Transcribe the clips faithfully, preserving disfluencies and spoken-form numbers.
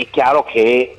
è chiaro che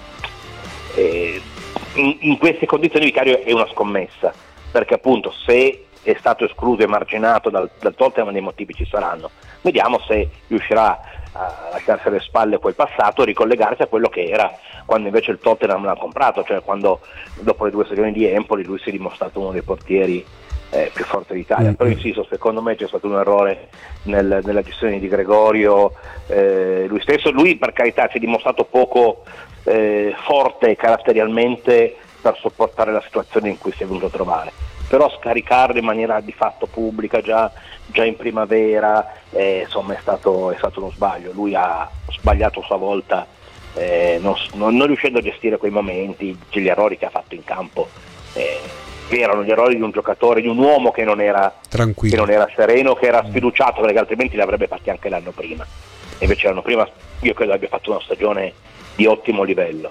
eh, in, in queste condizioni Vicario è una scommessa, perché appunto se è stato escluso e marginato dal, dal Tottenham dei motivi ci saranno, vediamo se riuscirà a lasciarsi alle spalle quel passato e ricollegarsi a quello che era quando invece il Tottenham l'ha comprato, cioè quando dopo le due stagioni di Empoli lui si è dimostrato uno dei portieri eh, più forti d'Italia. Mm-hmm. Però insisto, secondo me c'è stato un errore nel, nella gestione di Gregorio, eh, lui stesso, lui per carità si è dimostrato poco eh, forte caratterialmente per sopportare la situazione in cui si è venuto a trovare, però scaricarlo in maniera di fatto pubblica già, già in primavera eh, insomma è stato, è stato uno sbaglio. Lui ha sbagliato a sua volta eh, non, non, non riuscendo a gestire quei momenti, gli errori che ha fatto in campo eh, erano gli errori di un giocatore, di un uomo che non era tranquillo, che non era sereno, che era sfiduciato, perché altrimenti li avrebbe fatti anche l'anno prima, e invece l'anno prima io credo abbia fatto una stagione di ottimo livello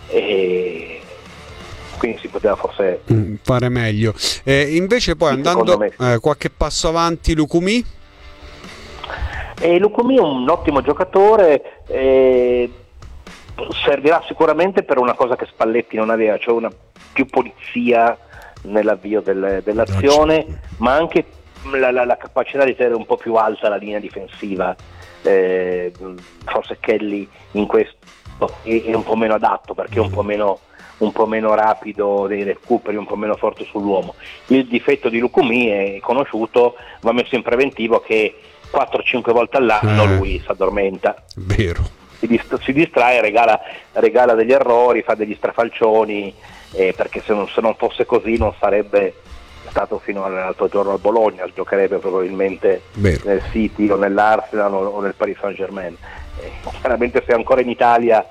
e quindi si poteva forse mm, fare meglio. Eh, invece poi andando me, sì. eh, qualche passo avanti, Lucumí? Eh, Lucumí è un ottimo giocatore, eh, servirà sicuramente per una cosa che Spalletti non aveva, cioè una più polizia nell'avvio del, dell'azione, no, ma anche la, la, la capacità di tenere un po' più alta la linea difensiva. Eh, forse Kelly in questo è, è un po' meno adatto, perché è un po' meno un po' meno rapido dei recuperi, un po' meno forte sull'uomo. Il difetto di Lucumí è conosciuto, va messo in preventivo, che quattro cinque volte all'anno eh, lui si addormenta, vero, si, dist- si distrae, regala, regala degli errori, fa degli strafalcioni, eh, perché se non, se non fosse così non sarebbe stato fino all'altro giorno al Bologna, giocherebbe probabilmente vero. nel City o nell'Arsenal o, o nel Paris Saint-Germain. Eh, chiaramente se è ancora in Italia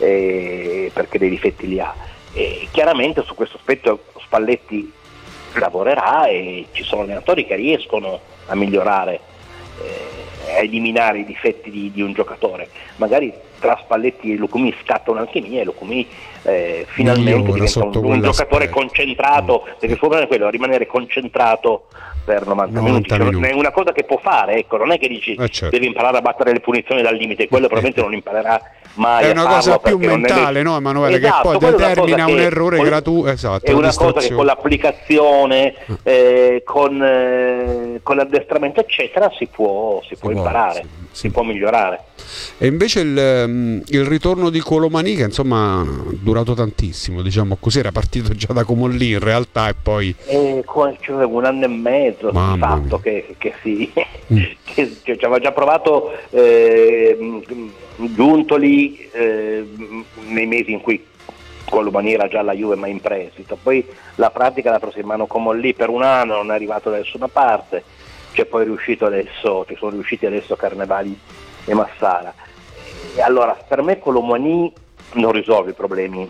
eh, perché dei difetti li ha. E chiaramente su questo aspetto Spalletti lavorerà e ci sono allenatori che riescono a migliorare, eh, a eliminare i difetti di, di un giocatore. Magari tra Spalletti e Lucumí scatta un'alchimia e Lucumí eh, finalmente Migliora diventa un, un giocatore concentrato, mm. perché il suo problema è quello, rimanere concentrato per novanta, novanta minuti, minuti. Cioè, è una cosa che può fare, ecco, non è che dici eh certo. devi imparare a battere le punizioni dal limite, quello probabilmente non imparerà mai. È una cosa più mentale, è... no Emanuele, esatto, che poi determina un che errore con... gratuito, esatto, è una cosa che con l'applicazione, eh, con, eh, con l'addestramento eccetera si può, si può si imparare, può, sì. si può migliorare. E invece il, il ritorno di Colomani, che insomma ha durato tantissimo, diciamo così, era partito già da Comolli in realtà e poi eh, cioè, un anno e mezzo di fatto che, che si mm. che, che ci aveva già provato eh, Giuntoli eh, nei mesi in cui Colomani era già alla Juve ma in prestito, poi la pratica l'ha presa in mano Comolli per un anno, non è arrivato da nessuna parte, c'è poi riuscito adesso, ci sono riusciti adesso Carnevali e Massara. E allora per me Colomani non risolve i problemi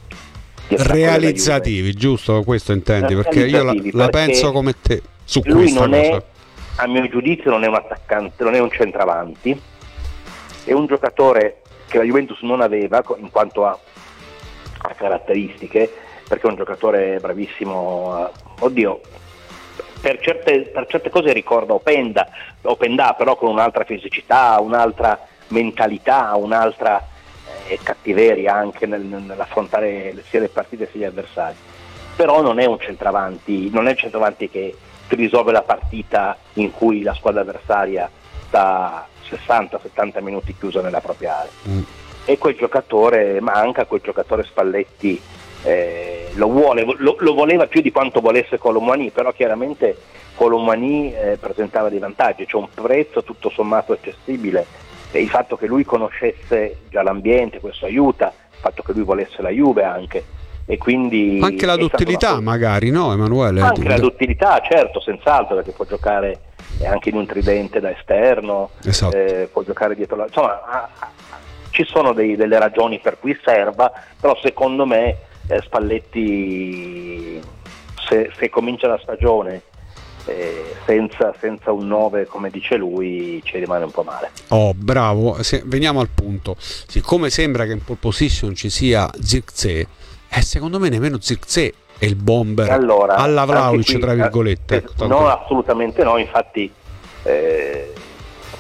realizzativi, giusto? Questo intendi? Perché io la, la penso come te su lui questa non cosa. È, a mio giudizio non è un attaccante, non è un centravanti, è un giocatore che la Juventus non aveva in quanto a, a caratteristiche, perché è un giocatore bravissimo, oddio, per certe, per certe cose ricorda Openda, Openda però con un'altra fisicità, un'altra mentalità, un'altra eh, cattiveria anche nel, nell'affrontare sia le partite sia gli avversari. Però non è un centravanti, non è il centravanti che ti risolve la partita in cui la squadra avversaria sta sessanta settanta minuti chiusa nella propria area. Mm. E quel giocatore, manca quel giocatore Spalletti, eh, lo vuole, lo, lo voleva più di quanto volesse Colomani, però chiaramente Colomani eh, presentava dei vantaggi, c'è un prezzo tutto sommato accessibile, e il fatto che lui conoscesse già l'ambiente, questo aiuta, il fatto che lui volesse la Juve anche, e quindi anche la duttilità una... magari, no Emanuele? Anche la duttilità, certo, senz'altro, perché può giocare anche in un tridente da esterno, esatto. eh, può giocare dietro la... insomma ah, ah, ci sono dei, delle ragioni per cui serva, però secondo me eh, Spalletti se, se comincia la stagione eh, senza, senza un nove come dice lui ci rimane un po' male. Oh, bravo, se, veniamo al punto. Siccome sembra che in pole position ci sia Zirkzee, eh, secondo me nemmeno Zirkzee è il bomber allora, alla Vlahovic, tra virgolette. Eh, no, assolutamente no, infatti eh,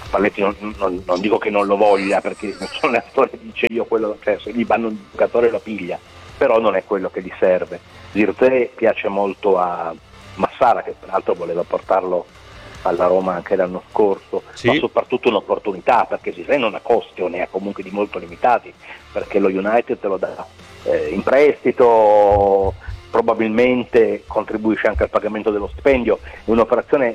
Spalletti non, non, non dico che non lo voglia, perché non sono le storie, dice io quello, cioè se gli vanno un giocatore lo piglia, però non è quello che gli serve. Zirkzee piace molto a Massara, che peraltro voleva portarlo alla Roma anche l'anno scorso, sì. Ma soprattutto un'opportunità, perché Zirkzee non ha costi, o ne ha comunque di molto limitati, perché lo United te lo dà eh, in prestito, probabilmente contribuisce anche al pagamento dello stipendio, è un'operazione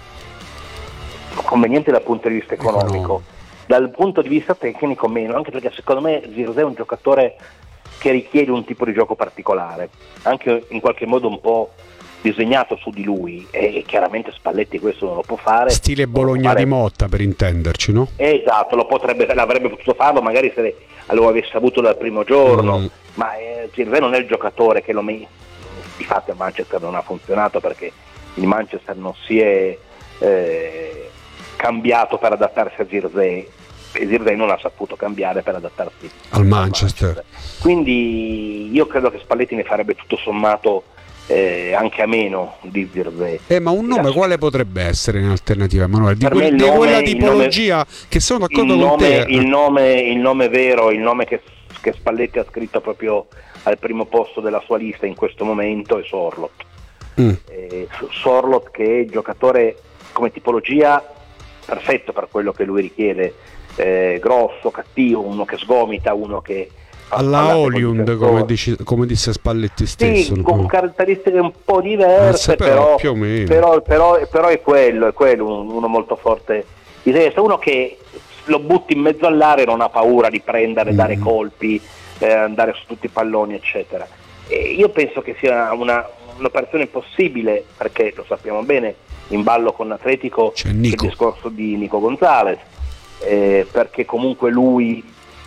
conveniente dal punto di vista economico. No. Dal punto di vista tecnico meno, anche perché secondo me Zirkzee è un giocatore che richiede un tipo di gioco particolare, anche in qualche modo un po' disegnato su di lui, e chiaramente Spalletti questo non lo può fare. Stile Bologna fare... di Motta, per intenderci, no? Esatto, lo potrebbe, l'avrebbe potuto farlo magari se lo avesse avuto dal primo giorno, mm. ma eh, Zirkzee non è il giocatore che lo me... di fatto a Manchester non ha funzionato, perché il Manchester non si è eh, cambiato per adattarsi a Zirkzee, e Zirkzee non ha saputo cambiare per adattarsi al Manchester. Manchester. Quindi io credo che Spalletti ne farebbe tutto sommato eh, anche a meno di Zirkzee. Eh, ma un nome quale potrebbe essere in alternativa, Emanuele? Di, que- di quella tipologia nome, che sono d'accordo con nome, te. Il nome, il nome vero, il nome che, che Spalletti ha scritto proprio al primo posto della sua lista in questo momento è Sorloth. Mm. Eh, Sorloth, che è giocatore come tipologia perfetto per quello che lui richiede, eh, grosso, cattivo, uno che sgomita, uno che alla Hollywood, come, dici, come disse Spalletti stesso, sì, con caratteristiche un po' diverse, eh, però, però, più o meno. Però, però, però è quello, è quello uno molto forte di testa, uno che lo butti in mezzo all'area, non ha paura di prendere, mm. dare colpi, eh, andare su tutti i palloni, eccetera. E io penso che sia una, un'operazione possibile, perché lo sappiamo bene, in ballo con l'Atletico c'è il discorso di Nico Gonzalez, eh, perché comunque lui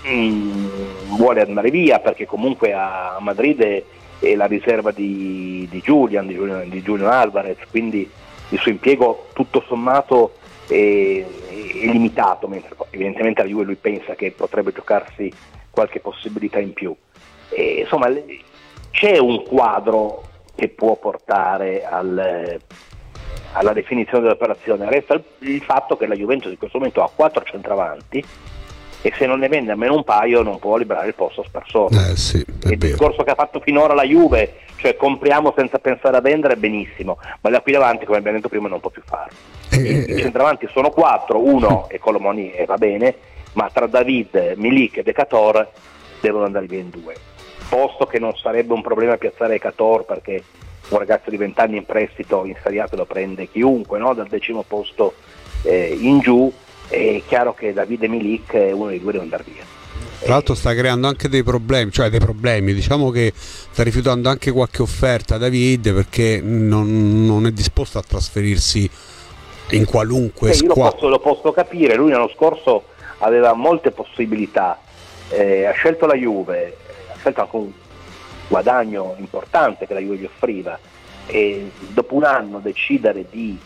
mh, vuole andare via, perché comunque a Madrid è, è la riserva di, di Julian, di Julian, di Julian Alvarez, quindi il suo impiego tutto sommato è, è limitato, mentre evidentemente la Juve lui pensa che potrebbe giocarsi qualche possibilità in più. E, insomma, c'è un quadro che può portare al, alla definizione dell'operazione. Resta il, il fatto che la Juventus in questo momento ha quattro centravanti, e se non ne vende almeno un paio non può liberare il posto a Sparsono. Eh sì, il discorso che ha fatto finora la Juve, cioè compriamo senza pensare a vendere, benissimo, ma da qui avanti, come abbiamo detto prima, non può più farlo. I, i centravanti sono quattro, uno è Colomoni e va bene, ma tra David, Milik e Decator devono andare via in due, posto che non sarebbe un problema piazzare Decator, perché un ragazzo di venti anni in prestito in Serie A te lo prende chiunque, no? Dal decimo posto eh, in giù. È chiaro che Davide Milik è uno dei due deve andare via. Tra l'altro sta creando anche dei problemi, cioè dei problemi, diciamo che sta rifiutando anche qualche offerta David, perché non, non è disposto a trasferirsi in qualunque eh, squadra. Io lo posso, lo posso capire, lui l'anno scorso aveva molte possibilità, eh, ha scelto la Juve, ha scelto anche un guadagno importante che la Juve gli offriva, e dopo un anno decidere di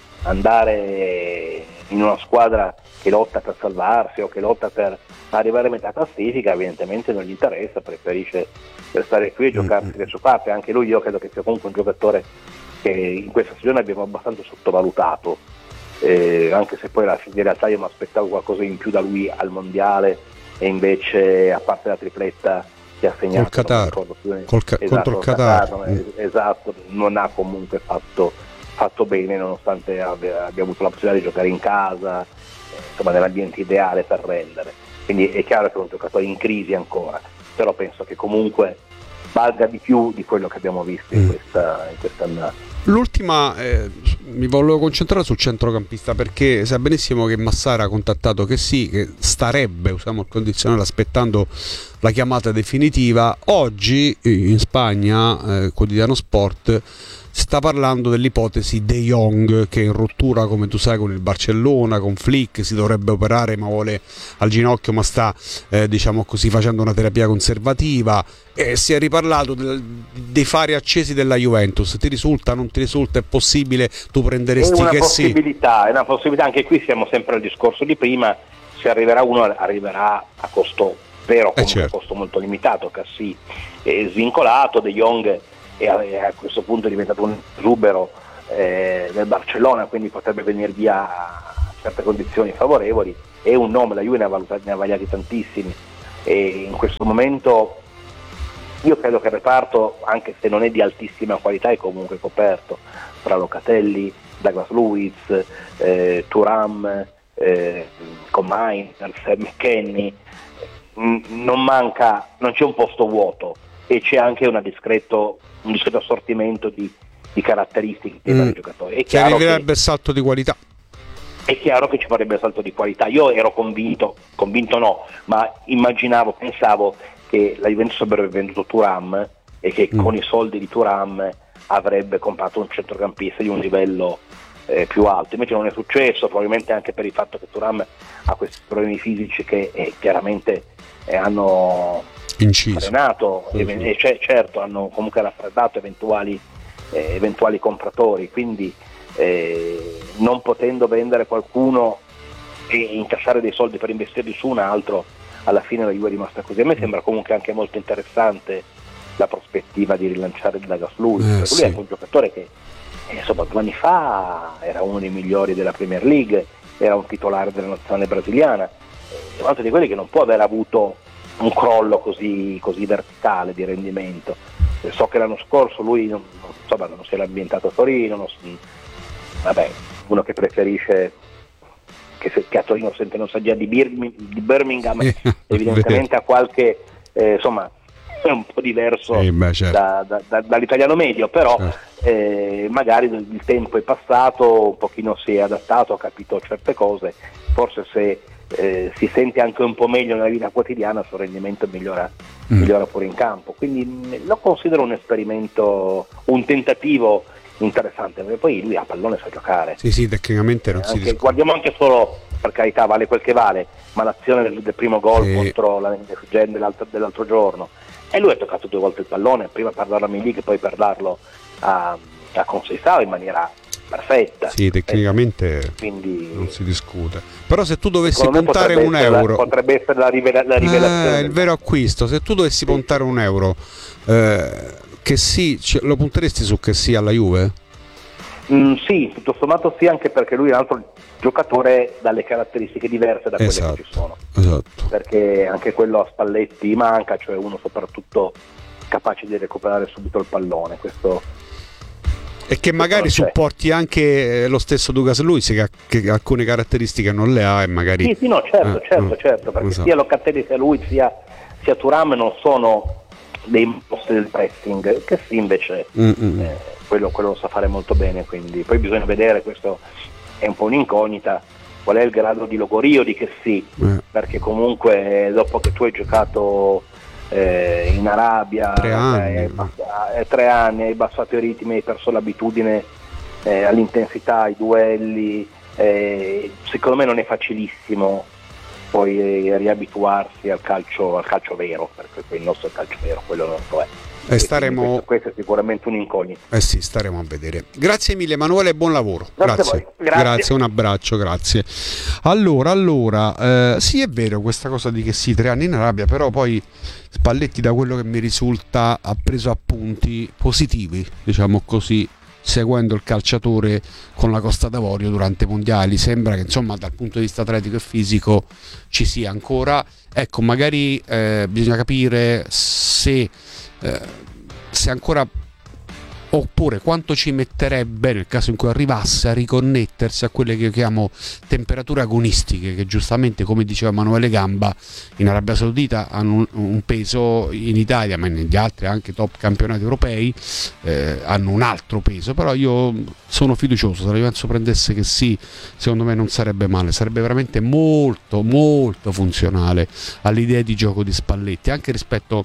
andare in una squadra che lotta per salvarsi o che lotta per arrivare a metà classifica, evidentemente non gli interessa, preferisce restare qui e giocarsi le sue parti. Anche lui io credo che sia comunque un giocatore che in questa stagione abbiamo abbastanza sottovalutato, eh, anche se poi alla fine in realtà io mi aspettavo qualcosa in più da lui al mondiale, e invece a parte la tripletta che ha segnato col Qatar, più, col ca- esatto, contro il Qatar, Qatar mm. esatto, non ha comunque fatto fatto bene, nonostante abbia, abbia avuto la possibilità di giocare in casa, eh, insomma nell'ambiente ideale per rendere. Quindi è chiaro che è un giocatore in crisi ancora, però penso che comunque valga di più di quello che abbiamo visto in questa, in questa annata. L'ultima, eh, mi volevo concentrare sul centrocampista, perché sa benissimo che Massara ha contattato che sì, che starebbe, usiamo il condizionale, aspettando la chiamata definitiva. Oggi in Spagna, eh, Quotidiano Sport, si sta parlando dell'ipotesi De Jong, che è in rottura, come tu sai, con il Barcellona, con Flick, si dovrebbe operare ma vuole al ginocchio, ma sta eh, diciamo così facendo una terapia conservativa, e si è riparlato del, dei fari accesi della Juventus. Ti risulta, non ti risulta, è possibile, tu prenderesti che sì? È una possibilità, è una possibilità, anche qui siamo sempre al discorso di prima, se arriverà uno arriverà a costo vero, comunque eh certo. a costo molto limitato, Cassi è svincolato, De Jong e a questo punto è diventato un esubero eh, del Barcellona, quindi potrebbe venire via certe condizioni favorevoli, è un nome, la Juve ne ha, valutati, ne ha vagliati tantissimi, e in questo momento io credo che il reparto, anche se non è di altissima qualità, è comunque coperto tra Locatelli, Douglas Luiz, eh, Thuram, eh, Coman, McKennie, non manca, non c'è un posto vuoto, e c'è anche una discreto, un discreto assortimento di, di caratteristiche dei vari mm. giocatori. È Che chiaro arriverebbe che, il salto di qualità. È chiaro che ci vorrebbe il salto di qualità. Io ero convinto, convinto no, ma immaginavo, pensavo che la Juventus avrebbe venduto Thuram e che mm. con i soldi di Thuram avrebbe comprato un centrocampista di un livello eh, più alto. Invece non è successo, probabilmente anche per il fatto che Thuram ha questi problemi fisici che eh, chiaramente eh, hanno inciso, frenato, sì, e, sì. e cioè, certo hanno comunque raffreddato eventuali, eh, eventuali compratori, quindi eh, non potendo vendere qualcuno e incassare dei soldi per investirli su un altro, alla fine la Juve è rimasta così. A me sembra comunque anche molto interessante la prospettiva di rilanciare Douglas Luiz, eh, perché sì. lui è un giocatore che eh, insomma due anni fa era uno dei migliori della Premier League, era un titolare della nazionale brasiliana, è un altro di quelli che non può aver avuto un crollo così, così verticale di rendimento. So che l'anno scorso lui non, non, insomma, non si era ambientato a Torino, non, vabbè, uno che preferisce, che, se, che a Torino sente non sa già di, Birmingham, di Birmingham sì, evidentemente ha qualche, eh, insomma, è un po' diverso sì, beh, certo. da, da, da, dall'italiano medio, però certo. eh, magari il tempo è passato, un pochino si è adattato, ha capito certe cose, forse se eh, si sente anche un po' meglio nella vita quotidiana, il suo rendimento migliora, mm. migliora fuori in campo, quindi mh, lo considero un esperimento, un tentativo interessante, perché poi lui a pallone sa giocare. Sì, sì, tecnicamente non eh, si anche, discute. guardiamo anche solo, per carità, vale quel che vale, ma l'azione del, del primo gol sì. contro la Gen dell'altro, dell'altro giorno, e lui ha toccato due volte il pallone, prima per darlo a Milik e poi per darlo a, a Conceição in maniera perfetta. Sì, tecnicamente quindi non si discute. Però se tu dovessi secondo me puntare un essere euro, la, potrebbe essere la, rivela- la rivelazione, eh, il vero acquisto, se tu dovessi sì. puntare un euro, eh, che sì, lo punteresti su che sì alla Juve? Mm, sì, tutto sommato sì, anche perché lui è un altro giocatore dalle caratteristiche diverse da quelle esatto, che ci sono, esatto. perché anche quello a Spalletti manca, cioè uno soprattutto capace di recuperare subito il pallone, questo e che magari supporti anche lo stesso Douglas Luiz, che, che alcune caratteristiche non le ha, e magari sì, sì, no, certo, eh, certo, eh, certo, perché esatto. sia Locatelli sia Luiz sia, sia Thuram non sono dei mostri del pressing, che sì, invece Mm-mm. eh, quello, quello lo sa fare molto bene, quindi poi bisogna vedere, questo è un po' un'incognita, qual è il grado di logorio di che sì, eh. perché comunque dopo che tu hai giocato eh, in Arabia tre anni, eh, eh, tre anni, hai bassato i ritmi, hai perso l'abitudine eh, all'intensità, ai duelli, eh, secondo me non è facilissimo poi eh, riabituarsi al calcio, al calcio vero, perché il nostro è il calcio vero, quello non lo è. E staremo... questo, questo è sicuramente un'incognita. Eh sì, staremo a vedere. Grazie mille Emanuele, buon lavoro. Grazie, Grazie. a voi. Grazie. Grazie, un abbraccio, grazie. Allora, allora, eh, sì è vero questa cosa di che sì, tre anni in Arabia, però poi Spalletti, da quello che mi risulta, ha preso appunti positivi, diciamo così, seguendo il calciatore con la Costa d'Avorio durante i mondiali. Sembra che insomma dal punto di vista atletico e fisico ci sia ancora, ecco, magari eh, bisogna capire se Eh, se ancora, oppure quanto ci metterebbe nel caso in cui arrivasse a riconnettersi a quelle che io chiamo temperature agonistiche, che giustamente, come diceva Emanuele Gamba, in Arabia Saudita hanno un, un peso, in Italia ma negli altri anche top campionati europei eh, hanno un altro peso. Però io sono fiducioso, se la Juventus prendesse che sì, secondo me non sarebbe male, sarebbe veramente molto molto funzionale all'idea di gioco di Spalletti, anche rispetto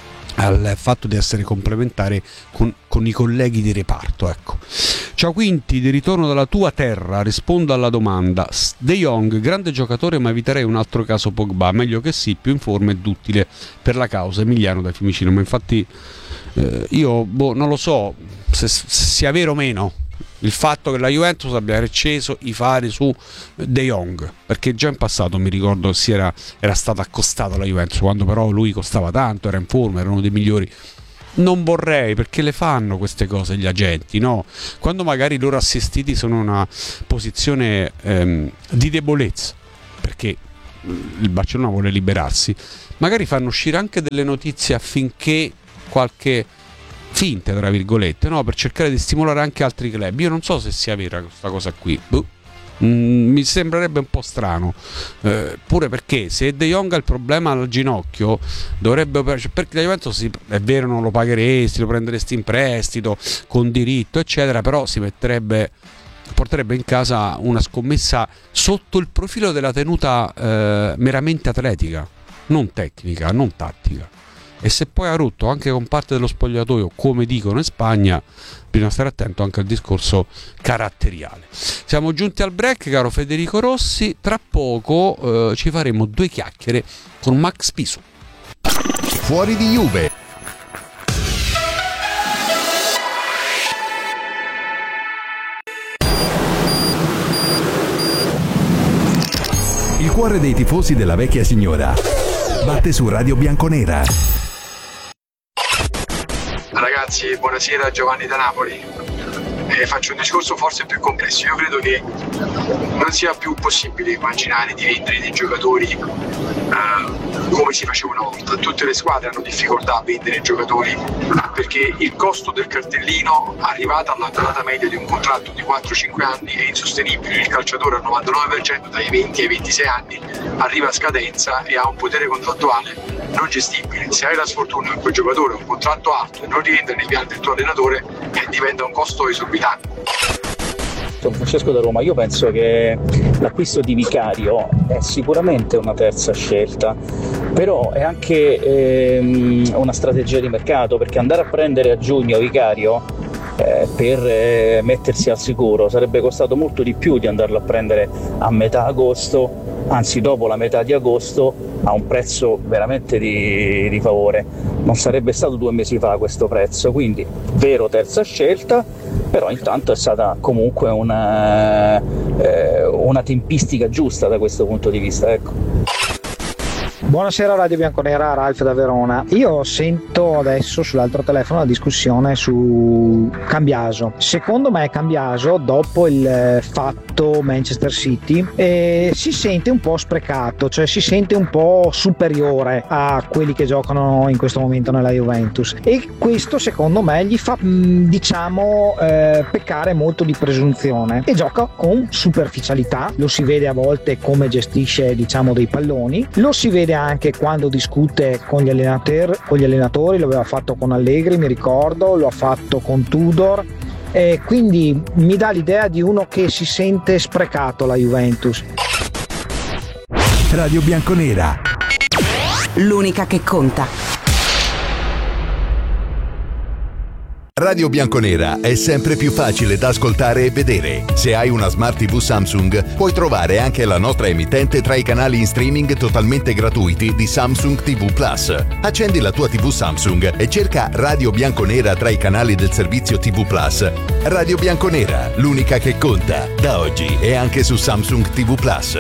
al fatto di essere complementare con, con i colleghi di reparto, ecco. Ciao Quinti, di ritorno dalla tua terra, rispondo alla domanda. De Jong, grande giocatore, ma eviterei un altro caso Pogba, meglio che sì, più in forma ed utile per la causa. Emiliano da Fiumicino, ma infatti eh, io boh, non lo so se, se sia vero o meno il fatto che la Juventus abbia racceso i fari su De Jong, perché già in passato mi ricordo si era, era stato accostato alla Juventus, quando però lui costava tanto, era in forma, era uno dei migliori non vorrei, perché le fanno queste cose gli agenti, no? Quando magari i loro assistiti sono in una posizione ehm, di debolezza, perché il Barcellona vuole liberarsi, magari fanno uscire anche delle notizie affinché qualche finte, tra virgolette, no? Per cercare di stimolare anche altri club. Io non so se sia vera questa cosa qui. Buh. Mm, mi sembrerebbe un po' strano, eh, pure perché se De Jong ha il problema al ginocchio dovrebbe, perché la Juventus si, è vero, non lo pagheresti, lo prenderesti in prestito con diritto eccetera, però si metterebbe, porterebbe in casa una scommessa sotto il profilo della tenuta eh, meramente atletica, non tecnica, non tattica. E se poi ha rotto anche con parte dello spogliatoio, come dicono in Spagna, bisogna stare attento anche al discorso caratteriale. Siamo giunti al break, caro Federico Rossi. Tra poco eh, ci faremo due chiacchiere con Max Pisu. Fuori di Juve. Il cuore dei tifosi della vecchia signora batte su Radio Bianconera. Ragazzi, buonasera, Giovanni da Napoli. Eh, faccio un discorso forse più complesso. Io credo che non sia più possibile immaginare di vendere dei giocatori eh, come si faceva una volta. Tutte le squadre hanno difficoltà a vendere giocatori perché il costo del cartellino, arrivato alla durata media di un contratto di quattro cinque anni, è insostenibile. Il calciatore al novantanove per cento dai venti ai ventisei anni arriva a scadenza e ha un potere contrattuale non gestibile. Se hai la sfortuna che quel giocatore ha un contratto alto e non rientra nei piani del tuo allenatore, eh, diventa un costo esorbitante. Sono Francesco da Roma. Io penso che l'acquisto di Vicario è sicuramente una terza scelta, però è anche ehm, una strategia di mercato, perché andare a prendere a giugno Vicario eh, per eh, mettersi al sicuro sarebbe costato molto di più di andarlo a prendere a metà agosto, anzi dopo la metà di agosto, a un prezzo veramente di, di favore. Non sarebbe stato due mesi fa questo prezzo, quindi vero terza scelta, però intanto è stata comunque una, eh, una tempistica giusta da questo punto di vista, ecco. Buonasera Radio Bianconera, Ralf da Verona. Io sento adesso sull'altro telefono la discussione su Cambiaso. Secondo me Cambiaso, dopo il fatto Manchester City, eh, si sente un po' sprecato, cioè si sente un po' superiore a quelli che giocano in questo momento nella Juventus, e questo secondo me gli fa mh, diciamo eh, peccare molto di presunzione, e gioca con superficialità. Lo si vede a volte come gestisce diciamo dei palloni, lo si vede anche quando discute con gli allenatori, con gli allenatori, lo aveva fatto con Allegri, mi ricordo, lo ha fatto con Tudor, e quindi mi dà l'idea di uno che si sente sprecato la Juventus. Radio Bianconera, l'unica che conta. Radio Bianconera è sempre più facile da ascoltare e vedere. Se hai una Smart tivù Samsung, puoi trovare anche la nostra emittente tra i canali in streaming totalmente gratuiti di Samsung tivù Plus. Accendi la tua tivù Samsung e cerca Radio Bianconera tra i canali del servizio tivù Plus. Radio Bianconera, l'unica che conta, da oggi e anche su Samsung tivù Plus.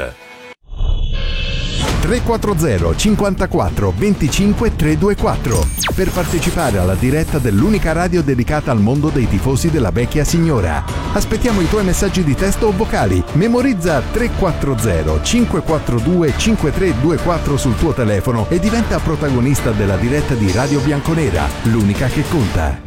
tre quattro zero cinquantaquattro venticinque trecentoventiquattro per partecipare alla diretta dell'unica radio dedicata al mondo dei tifosi della vecchia signora. Aspettiamo i tuoi messaggi di testo o vocali. Memorizza tre quattro zero cinque quattro due cinque tre due quattro sul tuo telefono e diventa protagonista della diretta di Radio Bianconera, l'unica che conta.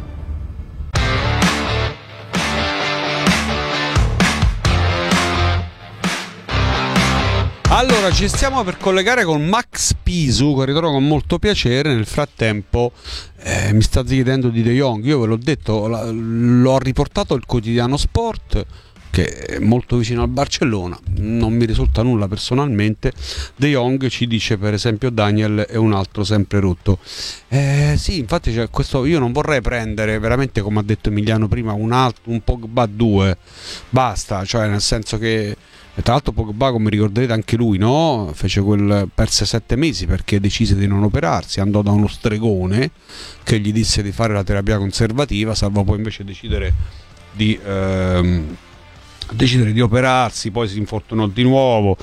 Allora, ci stiamo per collegare con Max Pisu, che ritrovo con molto piacere. Nel frattempo eh, mi sta chiedendo di De Jong. Io ve l'ho detto, l'ho riportato il quotidiano Sport, che è molto vicino al Barcellona, non mi risulta nulla personalmente. De Jong ci dice per esempio Daniel è un altro sempre rotto. Eh, sì, infatti c'è questo, io non vorrei prendere veramente, come ha detto Emiliano prima, un altro, un Pogba due, basta, cioè nel senso che tra l'altro Pogba, come ricorderete anche lui, no? Fece quel, perse sette mesi perché decise di non operarsi, andò da uno stregone che gli disse di fare la terapia conservativa, salvo poi invece decidere di ehm, decidere di operarsi, poi si infortunò di nuovo,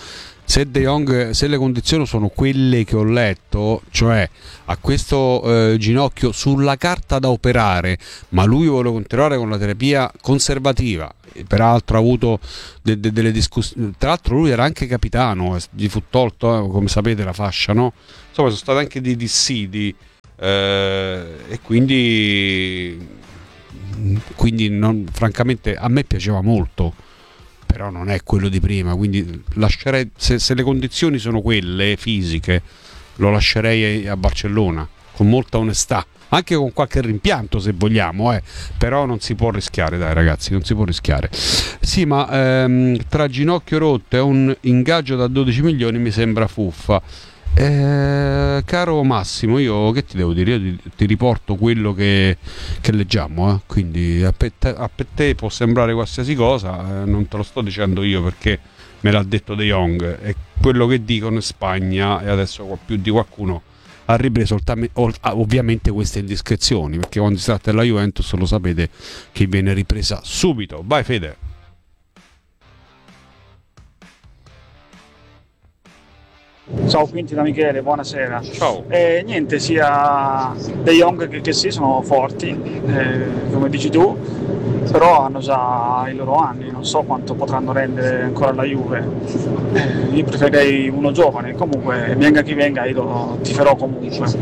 se De Jong, se le condizioni sono quelle che ho letto, cioè a questo eh, ginocchio sulla carta da operare, ma lui vuole continuare con la terapia conservativa, e peraltro ha avuto de- de- delle discussioni, tra l'altro lui era anche capitano, eh, gli fu tolto, eh, come sapete, la fascia, no? Insomma, sono state anche di dissidi, eh, e quindi quindi non, francamente a me piaceva molto, però non è quello di prima, quindi lascerei, se, se le condizioni sono quelle fisiche, lo lascerei a Barcellona con molta onestà, anche con qualche rimpianto se vogliamo, eh. Però non si può rischiare, dai ragazzi, non si può rischiare. Sì, ma ehm, tra ginocchio rotto e un ingaggio da dodici milioni mi sembra fuffa. Eh, caro Massimo, io che ti devo dire? Io ti, ti riporto quello che, che leggiamo, eh. Quindi a pe, te, a pe te può sembrare qualsiasi cosa, eh, non te lo sto dicendo io perché me l'ha detto De Jong, è quello che dicono in Spagna, e adesso più di qualcuno ha ripreso ovviamente queste indiscrezioni, perché quando si tratta della Juventus lo sapete che viene ripresa subito. Vai Fede. Ciao Quinti da Michele, buonasera. Ciao. Eh, niente, sia De Jong che, che sì sono forti, eh, come dici tu, però hanno già i loro anni, non so quanto potranno rendere ancora la Juve. Eh, io preferirei uno giovane, comunque venga chi venga io lo tiferò comunque.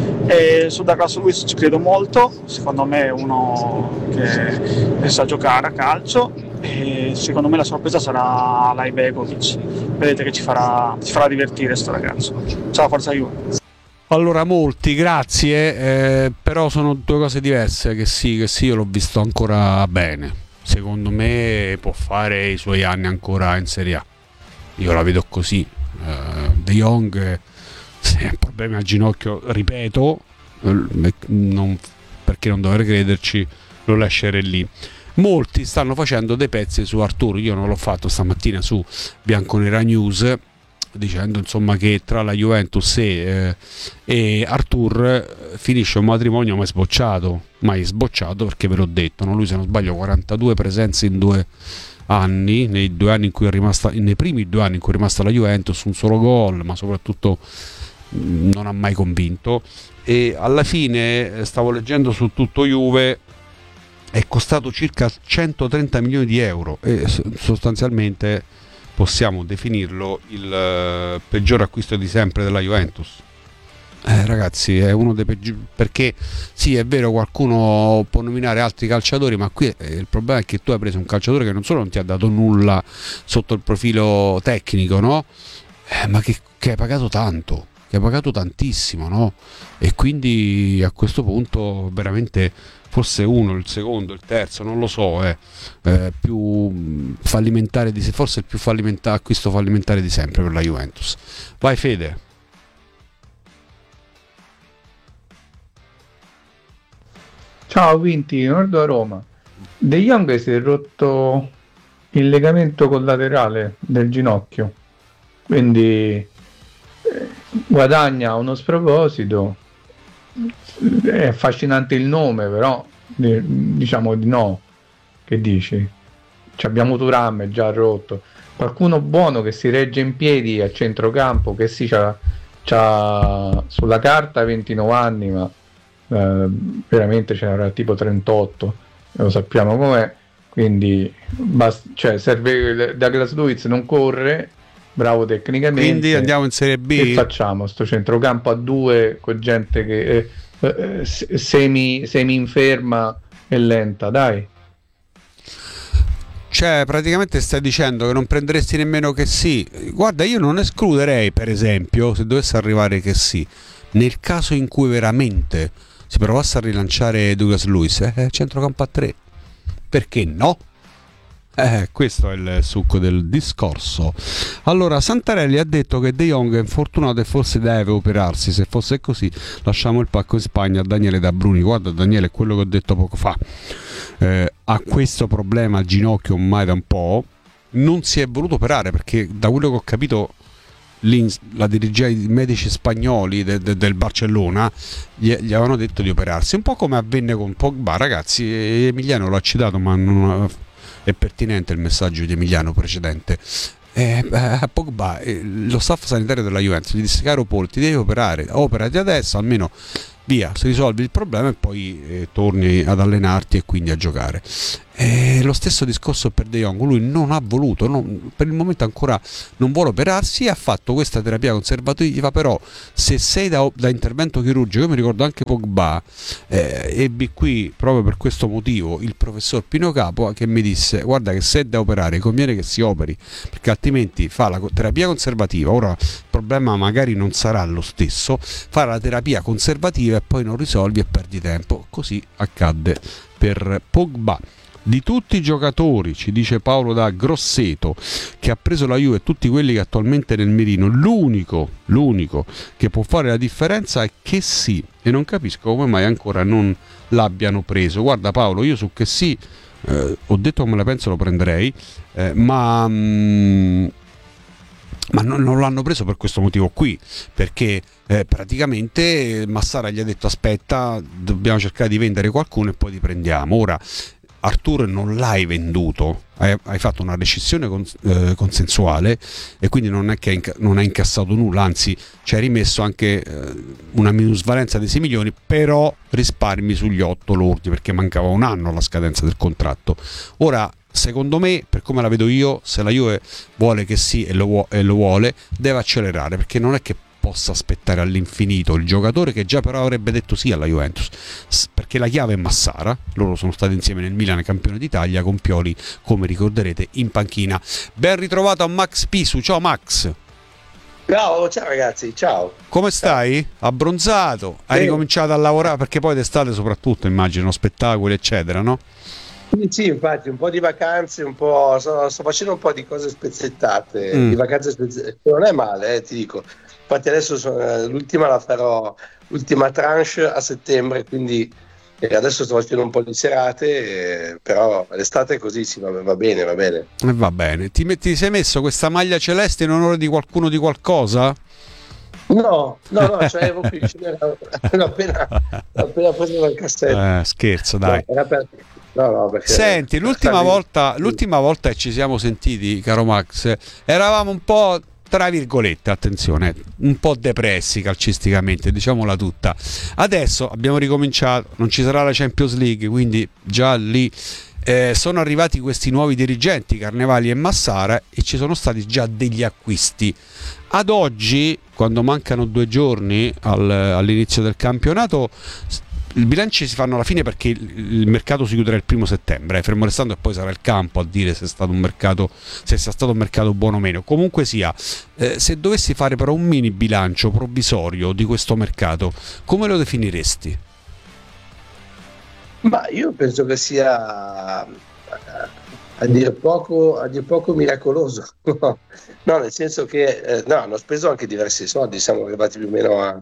E su Douglas Luiz ci credo molto, secondo me è uno che, che sa giocare a calcio, e secondo me la sorpresa sarà Alay Begovic, vedete che ci farà, ci farà divertire sto ragazzo. Ciao, forza Juve. Allora, molti, grazie, eh, però sono due cose diverse. Che sì, che sì, io l'ho visto ancora bene, secondo me può fare i suoi anni ancora in Serie A, io la vedo così. eh, De Jong, se ha problemi al ginocchio, ripeto, non, perché non dover crederci, lo lascerei lì. Molti stanno facendo dei pezzi su Artur, io non l'ho fatto stamattina su Bianconera News, dicendo insomma che tra la Juventus e, eh, e Artur finisce un matrimonio mai sbocciato, mai sbocciato perché ve l'ho detto, no? Lui, se non sbaglio, quarantadue presenze in due anni, nei due anni in cui è rimasta, nei primi due anni in cui è rimasta la Juventus, un solo gol, ma soprattutto mh, non ha mai convinto. E alla fine, stavo leggendo su Tutto Juve, è costato circa centotrenta milioni di euro e sostanzialmente possiamo definirlo il uh, peggior acquisto di sempre della Juventus. Eh, ragazzi, è uno dei peggiori, perché sì, è vero, qualcuno può nominare altri calciatori, ma qui eh, il problema è che tu hai preso un calciatore che non solo non ti ha dato nulla sotto il profilo tecnico, no? Eh, ma che, che hai pagato tanto, che hai pagato tantissimo, no? E quindi a questo punto veramente forse uno, il secondo, il terzo, non lo so, eh, eh, più fallimentare di, forse il più fallimentare, acquisto fallimentare di sempre per la Juventus. Vai Fede. Ciao Vinti, Nord a Roma. De Jong si è rotto il legamento collaterale del ginocchio, quindi eh, guadagna uno sproposito. È affascinante il nome, però diciamo di no. Che dici? Ci abbiamo Thuram già rotto, qualcuno buono che si regge in piedi a centrocampo, che sì, c'ha, c'ha sulla carta ventinove anni, ma eh, veramente ce n'era tipo trentotto, lo sappiamo com'è, quindi basta, cioè serve. Douglas Luiz non corre, bravo tecnicamente, quindi andiamo in Serie B. Che facciamo? Sto centrocampo a due con gente che eh, eh, semi, semi inferma e lenta, dai. Cioè, praticamente stai dicendo che non prenderesti nemmeno che sì. Guarda, io non escluderei, per esempio, se dovesse arrivare che sì, nel caso in cui veramente si provasse a rilanciare Douglas Luiz, eh, centrocampo a tre, perché no? Eh, questo è il succo del discorso. Allora, Santarelli ha detto che De Jong è infortunato e forse deve operarsi. Se fosse così, lasciamo il pacco in Spagna a Daniele da Bruni. Guarda Daniele, è quello che ho detto poco fa. Eh, ha questo problema al ginocchio ormai da un po'. Non si è voluto operare perché, da quello che ho capito, la dirigia i medici spagnoli de, de, del Barcellona gli, gli avevano detto di operarsi. Un po' come avvenne con Pogba, ragazzi. Emiliano l'ha citato, ma non è pertinente il messaggio di Emiliano precedente. eh, eh, Pogba, eh, lo staff sanitario della Juventus gli disse: caro Paul, ti devi operare, operati adesso, almeno via, si risolve il problema e poi eh, torni ad allenarti e quindi a giocare. E lo stesso discorso per De Jong, lui non ha voluto, non, per il momento ancora non vuole operarsi, ha fatto questa terapia conservativa, però se sei da, da intervento chirurgico, io mi ricordo anche Pogba, eh, ebbi qui proprio per questo motivo il professor Pino Capua che mi disse: guarda che se è da operare conviene che si operi, perché altrimenti fa la terapia conservativa, ora il problema magari non sarà lo stesso, fare la terapia conservativa e poi non risolvi e perdi tempo. Così accadde per Pogba. Di tutti i giocatori, ci dice Paolo da Grosseto, che ha preso la Juve, tutti quelli che attualmente nel mirino, l'unico, l'unico che può fare la differenza è che sì, e non capisco come mai ancora non l'abbiano preso. Guarda Paolo, io su che sì, eh, ho detto come la penso, lo prenderei, eh, ma... Mm, ma non, non l'hanno preso per questo motivo qui, perché eh, praticamente Massara gli ha detto: aspetta, dobbiamo cercare di vendere qualcuno e poi ti prendiamo. Ora Arthur non l'hai venduto, hai, hai fatto una rescissione cons- eh, consensuale e quindi non è che hai, inca- non hai incassato nulla, anzi ci hai rimesso anche eh, una minusvalenza di sei milioni, però risparmi sugli otto lordi perché mancava un anno alla scadenza del contratto. Ora, secondo me, per come la vedo io, se la Juve vuole che sì e lo, vu- e lo vuole, deve accelerare, perché non è che possa aspettare all'infinito il giocatore che già però avrebbe detto sì alla Juventus, perché la chiave è Massara, loro sono stati insieme nel Milan campione d'Italia, con Pioli, come ricorderete, in panchina. Ben ritrovato a Max Pisu, ciao Max. Ciao, ciao ragazzi, ciao. Come stai? Abbronzato? Hai sì. ricominciato a lavorare, perché poi d'estate soprattutto immagino spettacoli eccetera, no? Sì, sì, infatti un po' di vacanze, un po' sto, sto facendo un po' di cose spezzettate, mm. di vacanze spezzettate, non è male, eh, ti dico. Infatti adesso sono, l'ultima la farò, l'ultima tranche a settembre, quindi eh, adesso sto facendo un po' di serate, eh, però l'estate è così, sì, va, va bene, va bene. E va bene. Ti, metti, ti sei messo questa maglia celeste in onore di qualcuno, di qualcosa? No, no, no, cioè ero qui, l'ho appena, appena preso dal cassetto. Eh, scherzo, dai. No, era per... No, no, perché senti, l'ultima volta, l'ultima volta che ci siamo sentiti, caro Max, eravamo un po', tra virgolette, attenzione, un po' depressi calcisticamente, diciamola tutta. Adesso abbiamo ricominciato, non ci sarà la Champions League, quindi già lì eh, sono arrivati questi nuovi dirigenti, Carnevali e Massara, e ci sono stati già degli acquisti. Ad oggi, quando mancano due giorni al, all'inizio del campionato, i bilanci si fanno alla fine, perché il mercato si chiuderà il primo settembre, eh, fermo restando che poi sarà il campo a dire se è stato un mercato, se sia stato un mercato buono o meno. Comunque sia, eh, se dovessi fare però un mini bilancio provvisorio di questo mercato, come lo definiresti? Ma io penso che sia a dir poco, a dir poco miracoloso. No, nel senso che eh, no, hanno speso anche diversi soldi, siamo arrivati più o meno a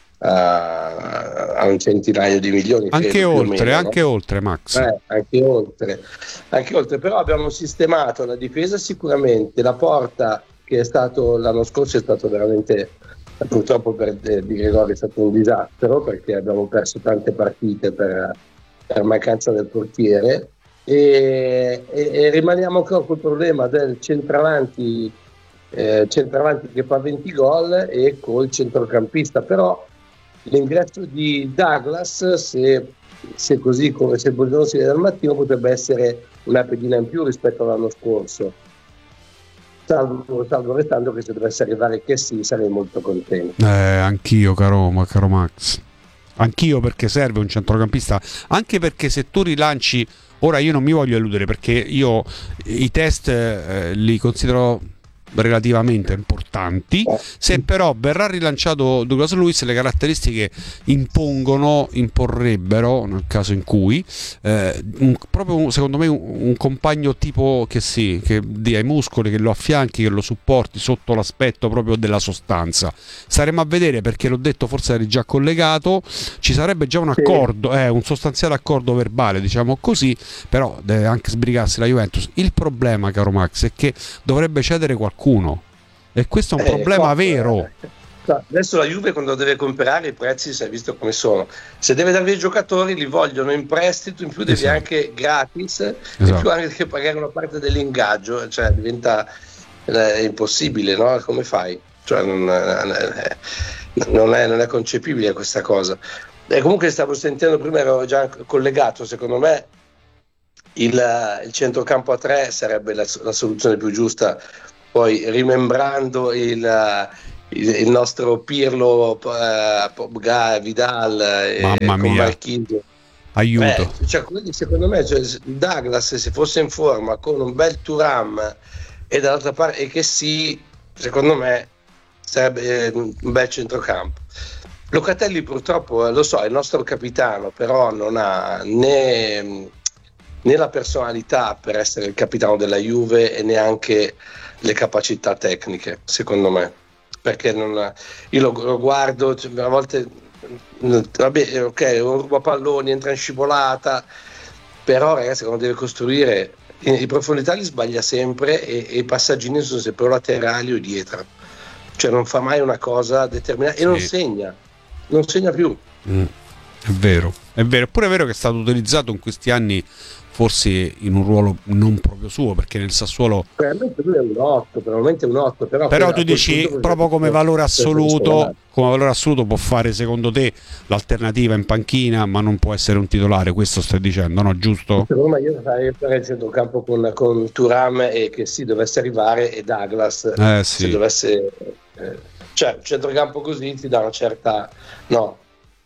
a, a un centinaio di milioni, anche credo, oltre, meno, anche no? oltre Max, eh, anche oltre anche oltre però abbiamo sistemato la difesa sicuramente. La porta, che è stato l'anno scorso, è stato veramente, purtroppo per Di Gregorio è stato un disastro, perché abbiamo perso tante partite per, per mancanza del portiere, e, e, e rimaniamo con quel problema del centravanti eh, centravanti che fa venti gol e col centrocampista. Però l'ingresso di Douglas, se, se così come se il buongiorno si vede al mattino, potrebbe essere una pedina in più rispetto all'anno scorso, salvo, salvo restando che se dovesse arrivare che sì, sarei molto contento. Eh, anch'io, caro, caro Max, anch'io, perché serve un centrocampista, anche perché se tu rilanci, ora io non mi voglio illudere, perché io i test eh, li considero relativamente importanti. Se però verrà rilanciato Douglas Luiz, le caratteristiche impongono, imporrebbero, nel caso in cui eh, un, proprio secondo me un, un compagno tipo che sì, che dia i muscoli, che lo affianchi, che lo supporti sotto l'aspetto proprio della sostanza. Staremo a vedere, perché l'ho detto, forse eri già collegato, ci sarebbe già un accordo, eh, un sostanziale accordo verbale, diciamo così, però deve anche sbrigarsi la Juventus. Il problema, caro Max, è che dovrebbe cedere qualcuno, e questo è un eh, problema forse, vero. No, adesso la Juve, quando deve comprare, i prezzi si è visto come sono. Se deve dare i giocatori, li vogliono in prestito, in più devi esatto. anche gratis, esatto. in più anche pagare una parte dell'ingaggio, cioè diventa è impossibile, no? Come fai? Cioè, non, non, è, non è concepibile questa cosa. E comunque stavo sentendo prima, ero già collegato, secondo me il, il centrocampo a tre sarebbe la, la soluzione più giusta, poi rimembrando il, il, il nostro Pirlo, uh, Pogba, Vidal, mamma e, mia, Marchisio. Aiuto. Beh, cioè, secondo me, cioè, Douglas, se fosse in forma con un bel Thuram e dall'altra parte, e che sì, secondo me sarebbe un bel centrocampo. Locatelli purtroppo, lo so, è il nostro capitano, però non ha né, né la personalità per essere il capitano della Juve e neanche le capacità tecniche, secondo me, perché non, io lo, lo guardo, cioè, a volte vabbè, ok, ruba palloni, entra in scivolata, però ragazzi, quando deve costruire in, in profondità li sbaglia sempre, e, e i passaggini sono sempre o laterali o dietro, cioè non fa mai una cosa determinata, e sì, non segna non segna più. Mm, è vero, è vero, eppure è vero che è stato utilizzato in questi anni forse in un ruolo non proprio suo, perché nel Sassuolo probabilmente lui è un otto, probabilmente un otto, però, però tu dici proprio come valore assoluto, come valore assoluto può fare secondo te l'alternativa in panchina, ma non può essere un titolare, questo stai dicendo, no? Giusto? Secondo me io farei il centrocampo con, con Thuram, e che sì, dovesse arrivare, e Douglas, eh, sì, se dovesse eh, cioè il centrocampo così ti dà una certa, no,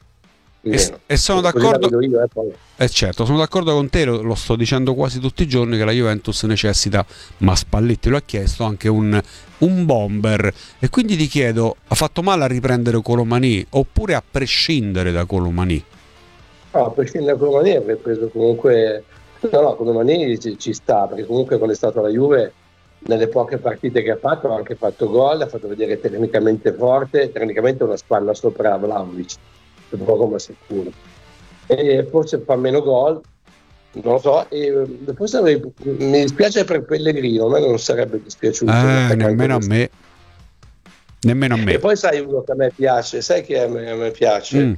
e, e sono d'accordo io, eh, poi. Eh certo, sono d'accordo con te, lo sto dicendo quasi tutti i giorni, che la Juventus necessita, ma Spalletti lo ha chiesto, anche un, un bomber, e quindi ti chiedo, ha fatto male a riprendere Colomani oppure a prescindere da Colomani? No, a prescindere da Colomani avrei preso comunque, no no, Colomani ci, ci sta, perché comunque quando è stato alla Juve, nelle poche partite che ha fatto, ha anche fatto gol, ha fatto vedere tecnicamente forte, tecnicamente una spanna sopra Vlahovic, poco ma sicuro, e forse fa meno gol, non lo so, e forse avrei, mi dispiace per Pellegrino, a me non sarebbe dispiaciuto, eh, nemmeno a me nemmeno a me e poi sai uno che a me piace, sai che a me, a me piace mm.